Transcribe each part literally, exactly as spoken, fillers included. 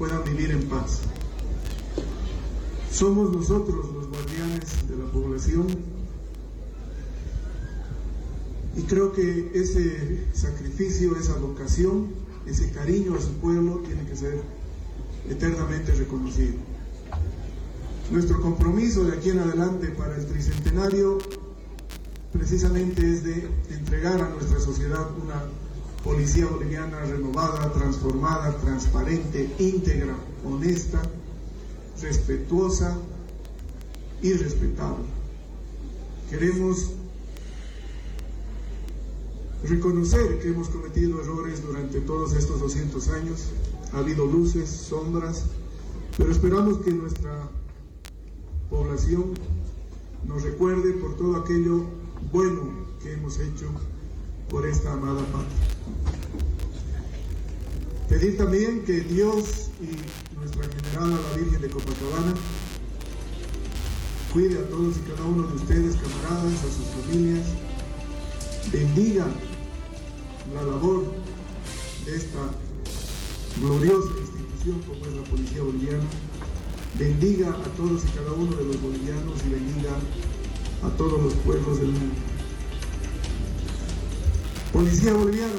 puedan vivir en paz. Somos nosotros los guardianes de la población y creo que ese sacrificio, esa vocación, ese cariño a su pueblo tiene que ser eternamente reconocido. Nuestro compromiso de aquí en adelante para el tricentenario precisamente es de entregar a nuestra sociedad una policía boliviana renovada, transformada, transparente, íntegra, honesta, respetuosa y respetable. Queremos reconocer que hemos cometido errores durante todos estos doscientos años, ha habido luces, sombras, pero esperamos que nuestra población nos recuerde por todo aquello bueno que hemos hecho por esta amada patria. Pedir también que Dios y nuestra generala, la Virgen de Copacabana, cuide a todos y cada uno de ustedes, camaradas, a sus familias, bendiga la labor de esta gloriosa institución como es la Policía Boliviana, bendiga a todos y cada uno de los bolivianos y bendiga a todos los pueblos del mundo. Policía Boliviana.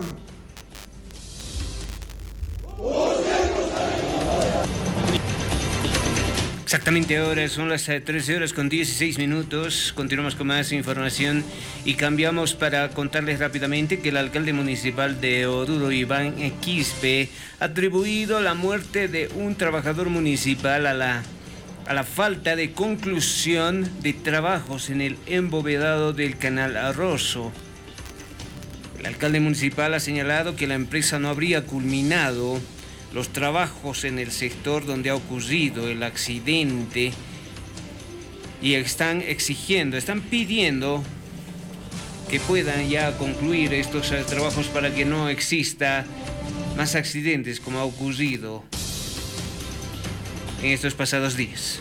Exactamente ahora son las trece horas con dieciséis minutos. Continuamos con más información y cambiamos para contarles rápidamente que el alcalde municipal de Oruro, Iván Quispe, ha atribuido la muerte de un trabajador municipal a la, a la falta de conclusión de trabajos en el embovedado del Canal Arroso. El alcalde municipal ha señalado que la empresa no habría culminado los trabajos en el sector donde ha ocurrido el accidente y están exigiendo, están pidiendo que puedan ya concluir estos trabajos para que no exista más accidentes como ha ocurrido en estos pasados días.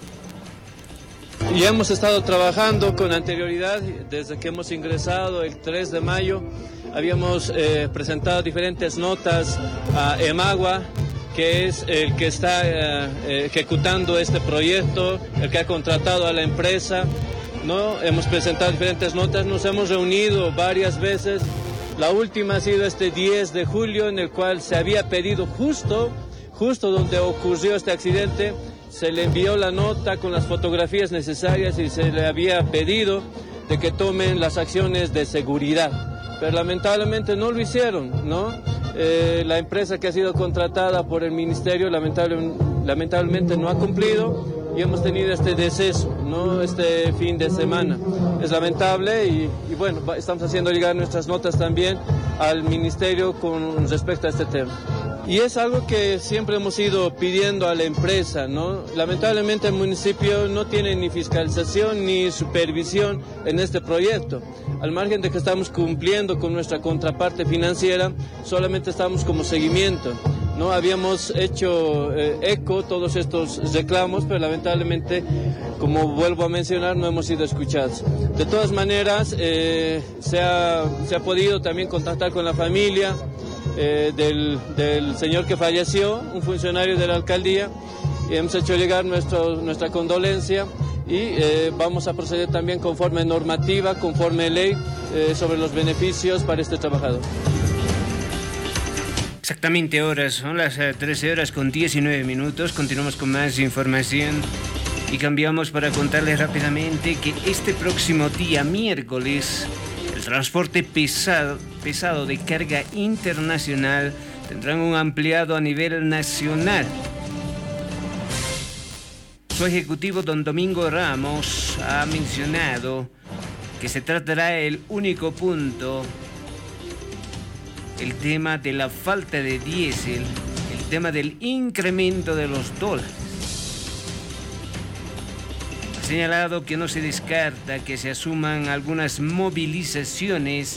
Ya hemos estado trabajando con anterioridad desde que hemos ingresado el tres de mayo. Habíamos eh, presentado diferentes notas a Emagua, que es el que está eh, ejecutando este proyecto, el que ha contratado a la empresa, ¿no? Hemos presentado diferentes notas, nos hemos reunido varias veces. La última ha sido este diez de julio, en el cual se había pedido justo, justo donde ocurrió este accidente, se le envió la nota con las fotografías necesarias y se le había pedido de que tomen las acciones de seguridad. Pero lamentablemente no lo hicieron, ¿no? Eh, la empresa que ha sido contratada por el ministerio lamentable, lamentablemente no ha cumplido y hemos tenido este deceso, ¿no? Este fin de semana. Es lamentable y, y bueno, estamos haciendo llegar nuestras notas también al ministerio con respecto a este tema. Y es algo que siempre hemos ido pidiendo a la empresa, ¿no? Lamentablemente el municipio no tiene ni fiscalización ni supervisión en este proyecto. Al margen de que estamos cumpliendo con nuestra contraparte financiera, solamente estamos como seguimiento, ¿no? Habíamos hecho eh, eco todos estos reclamos, pero lamentablemente, como vuelvo a mencionar, no hemos sido escuchados. De todas maneras, eh, se ha, se ha podido también contactar con la familia eh, del, del señor que falleció, un funcionario de la alcaldía, y hemos hecho llegar nuestro, nuestra condolencia. Y eh, vamos a proceder también conforme normativa, conforme ley, eh, sobre los beneficios para este trabajador. Exactamente horas, son las trece horas con diecinueve minutos, continuamos con más información y cambiamos para contarles rápidamente que este próximo día, miércoles, el transporte pesado, pesado de carga internacional tendrán un ampliado a nivel nacional. Su ejecutivo, don Domingo Ramos, ha mencionado que se tratará el único punto, el tema de la falta de diésel, el tema del incremento de los dólares. Ha señalado que no se descarta que se asuman algunas movilizaciones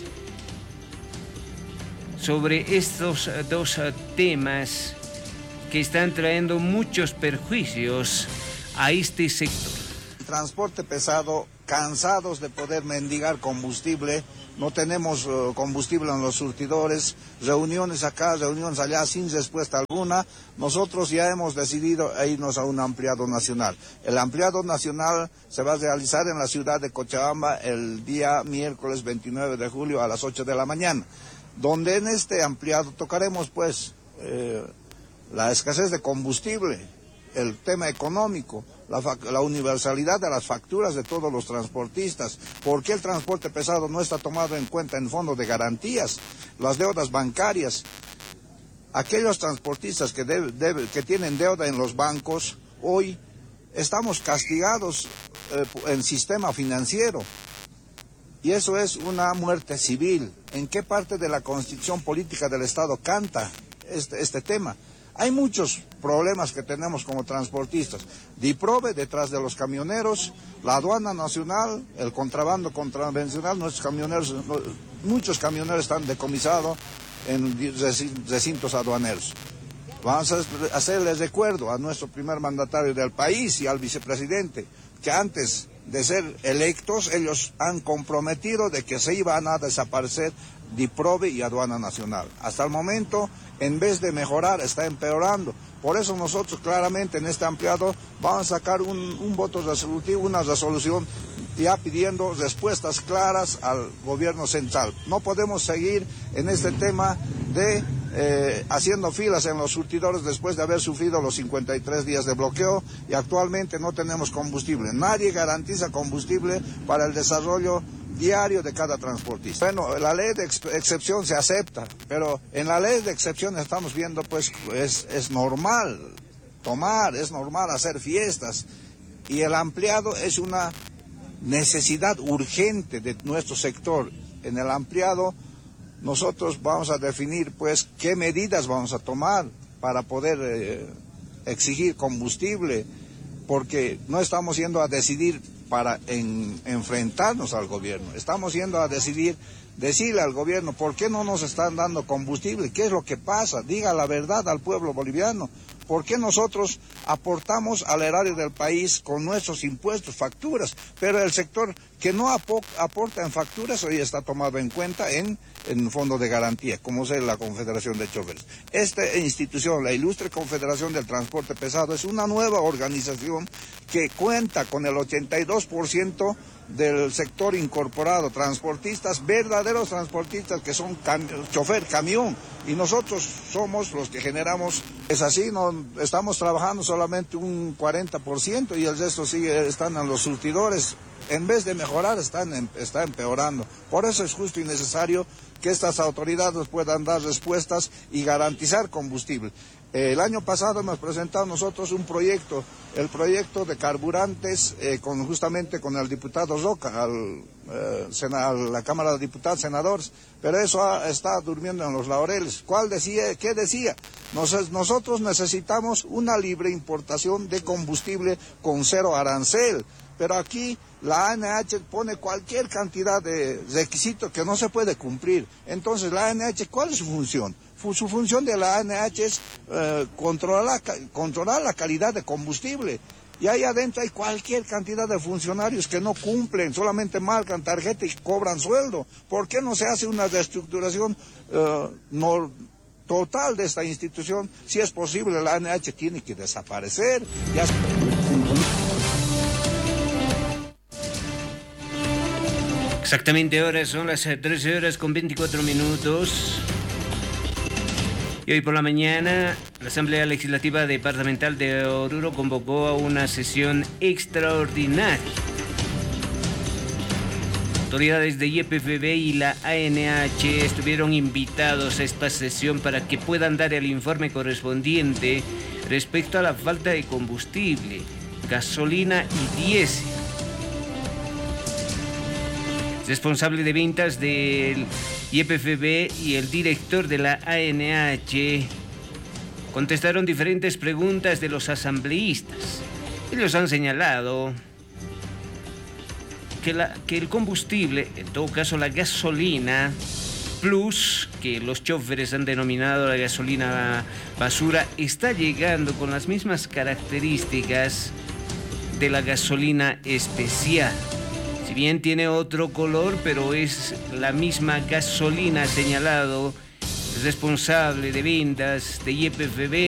sobre estos dos temas que están trayendo muchos perjuicios a este sector. El transporte pesado, cansados de poder mendigar combustible, no tenemos uh, combustible en los surtidores, reuniones acá, reuniones allá sin respuesta alguna. Nosotros ya hemos decidido irnos a un ampliado nacional. El ampliado nacional se va a realizar en la ciudad de Cochabamba el día miércoles veintinueve de julio a las ocho de la mañana, donde en este ampliado tocaremos pues eh, la escasez de combustible, el tema económico, la, la universalidad de las facturas de todos los transportistas, por qué el transporte pesado no está tomado en cuenta en fondo de garantías, las deudas bancarias. Aquellos transportistas que, debe, debe, que tienen deuda en los bancos, hoy estamos castigados eh, en sistema financiero. Y eso es una muerte civil. ¿En qué parte de la constitución política del Estado canta este, este tema? Hay muchos problemas que tenemos como transportistas. DIPROVE detrás de los camioneros, la aduana nacional, el contrabando convencional, nuestros camioneros, muchos camioneros están decomisados en recintos aduaneros. Vamos a hacerles recuerdo a nuestro primer mandatario del país y al vicepresidente que antes de ser electos ellos han comprometido de que se iban a desaparecer DIPROVE y aduana nacional. Hasta el momento, en vez de mejorar, está empeorando. Por eso nosotros claramente en este ampliado vamos a sacar un, un voto resolutivo, una resolución ya pidiendo respuestas claras al gobierno central. No podemos seguir en este tema de eh, haciendo filas en los surtidores después de haber sufrido los cincuenta y tres días de bloqueo y actualmente no tenemos combustible. Nadie garantiza combustible para el desarrollo diario de cada transportista. Bueno, la ley de ex excepción se acepta, pero en la ley de excepción estamos viendo pues es, es normal tomar, es normal hacer fiestas y el ampliado es una necesidad urgente de nuestro sector. En el ampliado nosotros vamos a definir pues qué medidas vamos a tomar para poder eh, exigir combustible, porque no estamos yendo a decidir para en, enfrentarnos al gobierno, estamos yendo a decidir, decirle al gobierno por qué no nos están dando combustible, qué es lo que pasa, diga la verdad al pueblo boliviano. ¿Por qué nosotros aportamos al erario del país con nuestros impuestos, facturas? Pero el sector que no aporta en facturas hoy está tomado en cuenta en, en fondo de garantía, como es la Confederación de Choferes. Esta institución, la Ilustre Confederación del Transporte Pesado, es una nueva organización que cuenta con el ochenta y dos por ciento del sector incorporado, transportistas, verdaderos transportistas que son cam chofer, camión, y nosotros somos los que generamos. Es así, no estamos trabajando solamente un cuarenta por ciento y el resto sigue, están en los surtidores. En vez de mejorar, están en, está empeorando. Por eso es justo y necesario que estas autoridades puedan dar respuestas y garantizar combustible. El año pasado hemos presentado nosotros un proyecto, el proyecto de carburantes, eh, con, justamente con el diputado Roca, al, eh, sena, a la Cámara de Diputados, senadores, pero eso ha, está durmiendo en los laureles. ¿Cuál decía? ¿Qué decía? Nos, nosotros necesitamos una libre importación de combustible con cero arancel, pero aquí la A N H pone cualquier cantidad de requisitos que no se puede cumplir. Entonces, la A N H, ¿cuál es su función? Su función de la A N H es eh, controlar, controlar la calidad de combustible. Y ahí adentro hay cualquier cantidad de funcionarios que no cumplen, solamente marcan tarjeta y cobran sueldo. ¿Por qué no se hace una reestructuración eh, no, total de esta institución? Si es posible, la A N H tiene que desaparecer. Ya... Exactamente, ahora son las trece horas con veinticuatro minutos. Y hoy por la mañana, la Asamblea Legislativa Departamental de Oruro convocó a una sesión extraordinaria. Autoridades de Y P F B y la A N H estuvieron invitados a esta sesión para que puedan dar el informe correspondiente respecto a la falta de combustible, gasolina y diésel. Responsable de ventas del Y P F B y el director de la A N H contestaron diferentes preguntas de los asambleístas. Ellos han señalado que, la, que el combustible, en todo caso la gasolina plus, que los choferes han denominado la gasolina basura, está llegando con las mismas características de la gasolina especial. Si bien tiene otro color, pero es la misma gasolina, ha señalado el responsable de ventas de Y P F B.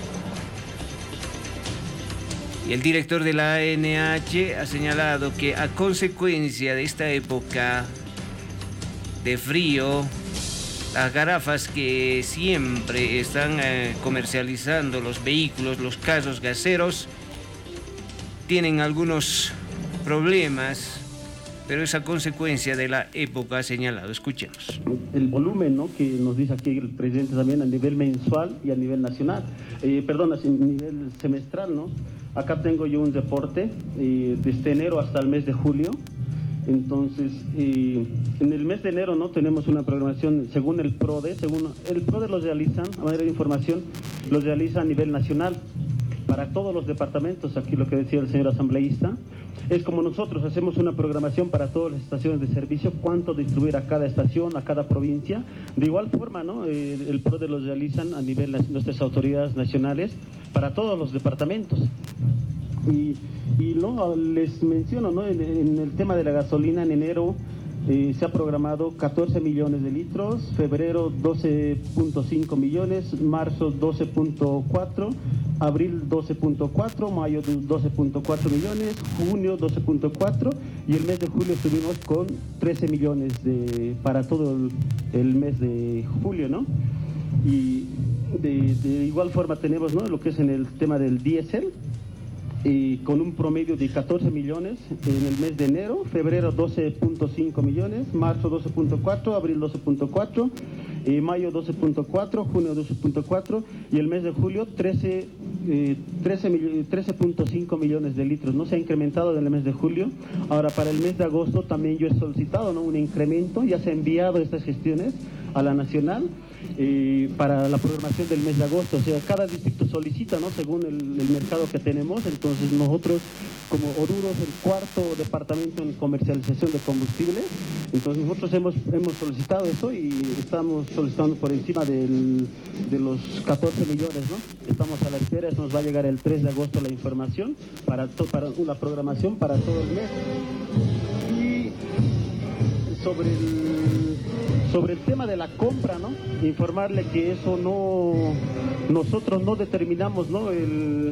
Y el director de la A N H ha señalado que a consecuencia de esta época de frío, las garrafas que siempre están eh, comercializando los vehículos, los carros gaseros, tienen algunos problemas, pero es a consecuencia de la época, ha señalado. Escuchemos. El volumen, ¿no?, que nos dice aquí el presidente también a nivel mensual y a nivel nacional, eh, perdón, a nivel semestral, ¿no? Acá tengo yo un reporte eh, desde enero hasta el mes de julio. Entonces, eh, en el mes de enero, ¿no?, tenemos una programación según el PRODE, según el PRODE lo realizan, a manera de información, lo realiza a nivel nacional para todos los departamentos. Aquí lo que decía el señor asambleísta, es como nosotros hacemos una programación para todas las estaciones de servicio, cuánto distribuir a cada estación, a cada provincia. De igual forma, ¿no?, el, el PRODE lo realizan a nivel de nuestras autoridades nacionales para todos los departamentos. Y, y no, les menciono, ¿no?, en, en el tema de la gasolina, en enero eh, se ha programado catorce millones de litros, febrero doce punto cinco millones, marzo doce punto cuatro, abril doce punto cuatro, mayo doce punto cuatro millones, junio doce punto cuatro y el mes de julio estuvimos con trece millones de, para todo el, el mes de julio, ¿no? Y de, de igual forma tenemos, ¿no?, lo que es en el tema del diésel, y con un promedio de catorce millones en el mes de enero, febrero doce punto cinco millones, marzo doce punto cuatro, abril doce punto cuatro, eh, mayo doce punto cuatro, junio doce punto cuatro y el mes de julio trece punto cinco millones de litros. No se ha incrementado en el mes de julio. Ahora para el mes de agosto también yo he solicitado, ¿no?, un incremento, ya se han enviado estas gestiones a la nacional eh, para la programación del mes de agosto. O sea, cada distrito solicita, ¿no?, según el, el mercado que tenemos. Entonces nosotros, como Oruro es el cuarto departamento en comercialización de combustible, entonces nosotros hemos, hemos solicitado eso y estamos solicitando por encima del, de los catorce millones, ¿no? Estamos a la espera, eso nos va a llegar el tres de agosto la información para, to, para una programación para todo el mes. Y sobre el, sobre el tema de la compra, ¿no?, informarle que eso no, nosotros no determinamos, ¿no?, el...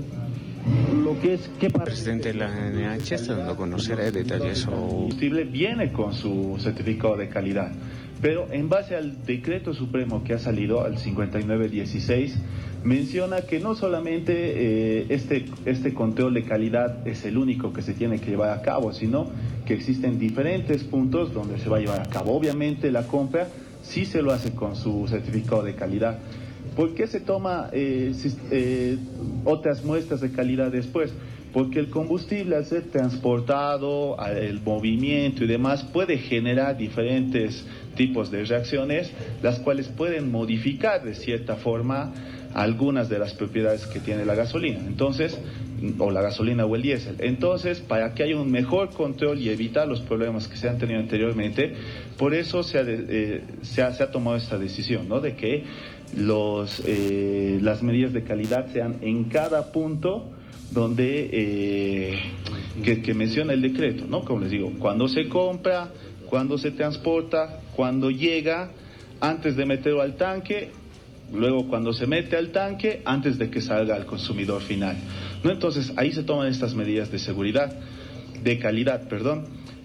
lo que es que para... El presidente de la A N H está dando a conocer detalles. El combustible viene con su certificado de calidad, pero en base al decreto supremo que ha salido, al cincuenta y nueve dieciséis, menciona que no solamente eh, este, este control de calidad es el único que se tiene que llevar a cabo, sino que existen diferentes puntos donde se va a llevar a cabo. Obviamente la compra sí se lo hace con su certificado de calidad. ¿Por qué se toma eh, eh, otras muestras de calidad después? Porque el combustible, al ser transportado, el movimiento y demás, puede generar diferentes tipos de reacciones, las cuales pueden modificar de cierta forma algunas de las propiedades que tiene la gasolina, entonces, o la gasolina o el diésel. Entonces, para que haya un mejor control y evitar los problemas que se han tenido anteriormente, por eso se ha, eh, se ha, se ha tomado esta decisión, ¿no?, de que los, eh, las medidas de calidad sean en cada punto donde eh, que, que menciona el decreto, ¿no? Como les digo, cuando se compra, cuando se transporta, cuando llega, antes de meterlo al tanque, luego cuando se mete al tanque, antes de que salga al consumidor final, ¿no? Entonces ahí se toman estas medidas de seguridad, de calidad, perdón.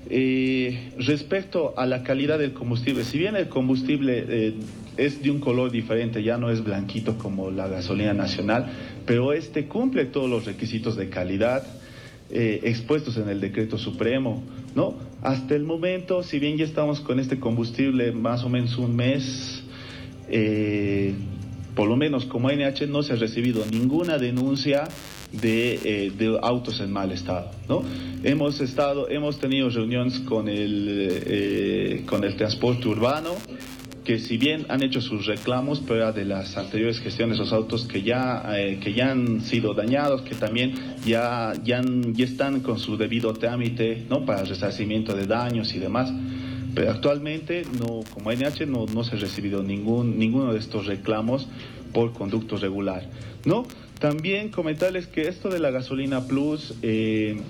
Eh, respecto a la calidad del combustible, si bien el combustible eh, es de un color diferente, ya no es blanquito como la gasolina nacional, pero este cumple todos los requisitos de calidad eh, expuestos en el decreto supremo, ¿no? Hasta el momento, si bien ya estamos con este combustible más o menos un mes, eh, por lo menos como A N H no se ha recibido ninguna denuncia de, eh, de autos en mal estado, ¿no? Hemos estado, hemos tenido reuniones con el, eh, con el transporte urbano, que si bien han hecho sus reclamos, pero era de las anteriores gestiones, los autos que ya, eh, que ya han sido dañados, que también ya, ya, han, ya están con su debido trámite, ¿no?, para resarcimiento de daños y demás. Pero actualmente, no, como A N H, no, no se ha recibido ningún, ninguno de estos reclamos por conducto regular, ¿no? También comentarles que esto de la gasolina plus, eh,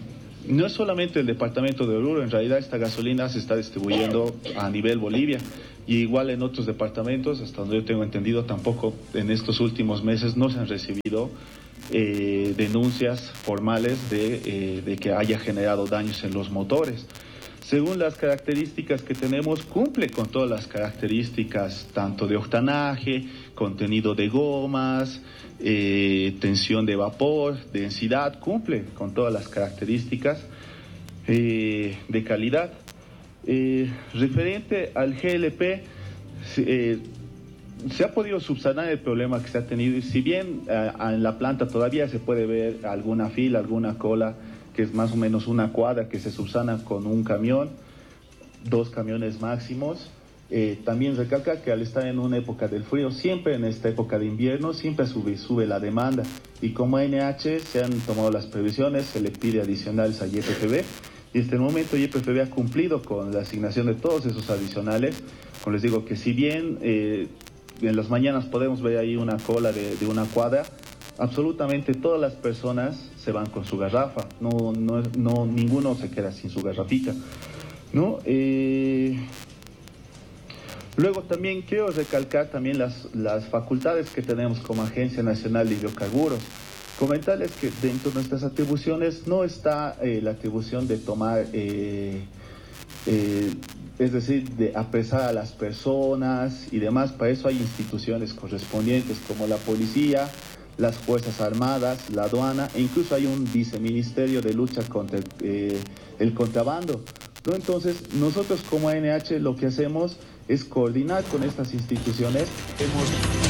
no es solamente el departamento de Oruro, en realidad esta gasolina se está distribuyendo a nivel Bolivia y igual en otros departamentos, hasta donde yo tengo entendido, tampoco en estos últimos meses no se han recibido eh, denuncias formales de, eh, de que haya generado daños en los motores. Según las características que tenemos, cumple con todas las características, tanto de octanaje, contenido de gomas, eh, tensión de vapor, densidad, cumple con todas las características eh, de calidad. Eh, referente al G L P, eh, se ha podido subsanar el problema que se ha tenido, y si bien eh, en la planta todavía se puede ver alguna fila, alguna cola, que es más o menos una cuadra que se subsana con un camión, dos camiones máximos. Eh, también recalca que al estar en una época del frío, siempre en esta época de invierno, siempre sube, sube la demanda. Y como A N H se han tomado las previsiones, se le pide adicionales a Y P F B. Y hasta el momento Y P F B ha cumplido con la asignación de todos esos adicionales. Como les digo, que si bien eh, en las mañanas podemos ver ahí una cola de, de una cuadra, absolutamente todas las personas se van con su garrafa, no, no, no, ninguno se queda sin su garrafita, ¿no? Eh, luego también quiero recalcar también las, las facultades que tenemos como Agencia Nacional de Hidrocarburos. Comentarles que dentro de nuestras atribuciones no está eh, la atribución de tomar, eh, eh, es decir, de apresar a las personas y demás. Para eso hay instituciones correspondientes como la policía, las Fuerzas Armadas, la aduana, e incluso hay un viceministerio de lucha contra eh, el contrabando, ¿no? Entonces, nosotros como A N H lo que hacemos es coordinar con estas instituciones. Hemos...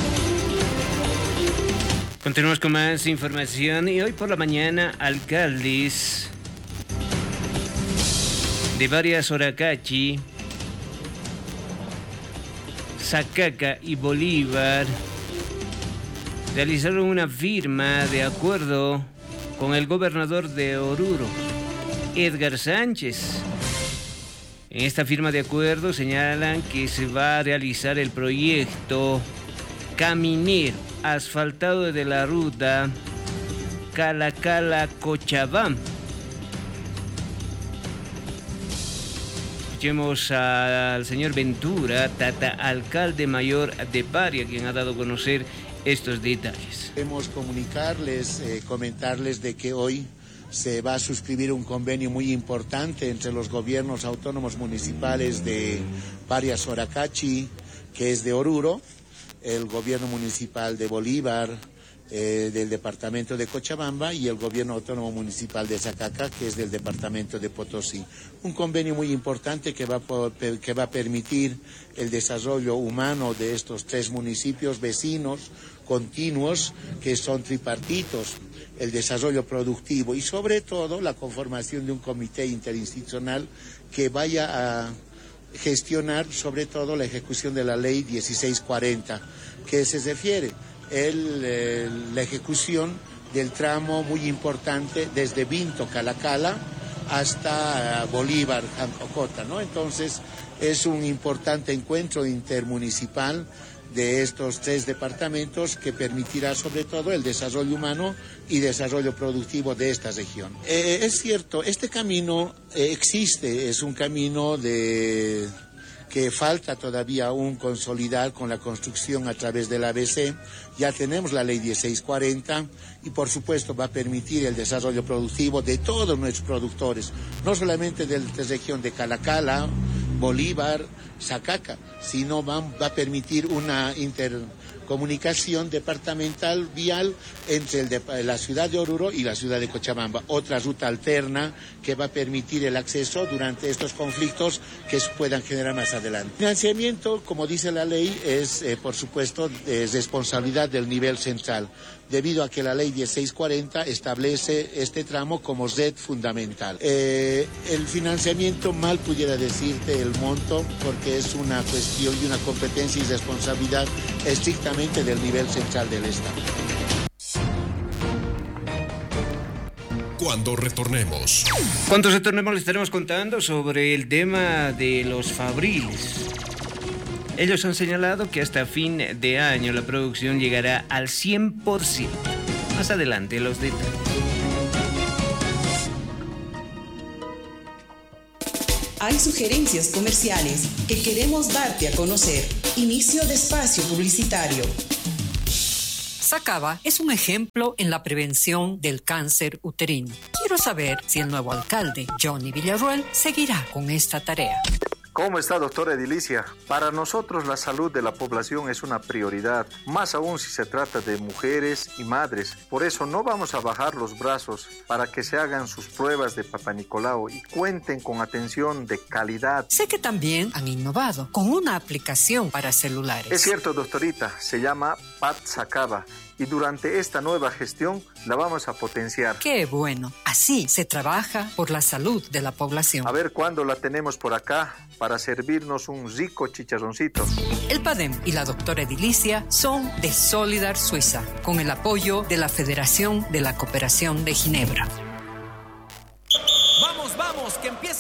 Continuamos con más información y hoy por la mañana alcaldes de varias Soracachi, Sacaca y Bolívar realizaron una firma de acuerdo con el gobernador de Oruro, Edgar Sánchez. En esta firma de acuerdo señalan que se va a realizar el proyecto caminero asfaltado de la ruta Calacala-Cochabamba. Escuchemos al señor Ventura, tata alcalde mayor de Paria, quien ha dado a conocer estos detalles. Queremos comunicarles, eh, comentarles de que hoy se va a suscribir un convenio muy importante entre los gobiernos autónomos municipales de Paria Soracachi, que es de Oruro, el gobierno municipal de Bolívar, eh, del departamento de Cochabamba, y el gobierno autónomo municipal de Sacaca, que es del departamento de Potosí. Un convenio muy importante que va, por, que va a permitir el desarrollo humano de estos tres municipios vecinos, continuos, que son tripartitos, el desarrollo productivo y sobre todo la conformación de un comité interinstitucional que vaya a gestionar sobre todo la ejecución de la ley dieciséis cuarenta, que se refiere el, eh, la ejecución del tramo muy importante desde Vinto, Calacala, hasta Bolívar, Jancocota, ¿no? Entonces es un importante encuentro intermunicipal de estos tres departamentos que permitirá sobre todo el desarrollo humano y desarrollo productivo de esta región. Eh, es cierto, este camino eh, existe, es un camino de... que falta todavía aún consolidar con la construcción a través del A B C. Ya tenemos la ley dieciséis cuarenta y por supuesto va a permitir el desarrollo productivo de todos nuestros productores, no solamente de la región de Calacala, Bolívar, Sacaca, sino va, va a permitir una intercomunicación departamental vial entre el de, la ciudad de Oruro y la ciudad de Cochabamba. Otra ruta alterna que va a permitir el acceso durante estos conflictos que se puedan generar más adelante. Financiamiento, como dice la ley, es eh, por supuesto es responsabilidad del nivel central, debido a que la ley dieciséis cuarenta establece este tramo como red fundamental. Eh, el financiamiento, mal pudiera decirte el monto, porque es una cuestión y una competencia y responsabilidad estrictamente del nivel central del Estado. Cuando retornemos. Cuando retornemos les estaremos contando sobre el tema de los fabriles. Ellos han señalado que hasta fin de año la producción llegará al cien por ciento. Más adelante los detalles. Hay sugerencias comerciales que queremos darte a conocer. Inicio de espacio publicitario. Sacaba es un ejemplo en la prevención del cáncer uterino. Quiero saber si el nuevo alcalde, Johnny Villarroel, seguirá con esta tarea. ¿Cómo está, doctora Edilicia? Para nosotros la salud de la población es una prioridad, más aún si se trata de mujeres y madres. Por eso no vamos a bajar los brazos para que se hagan sus pruebas de Papá Nicolau y cuenten con atención de calidad. Sé que también han innovado con una aplicación para celulares. Es cierto, doctorita, se llama Pat Sacaba. Y durante esta nueva gestión la vamos a potenciar. ¡Qué bueno! Así se trabaja por la salud de la población. A ver cuándo la tenemos por acá para servirnos un rico chicharroncito. El PADEM y la doctora Edilicia son de Solidar Suiza, con el apoyo de la Federación de la Cooperación de Ginebra.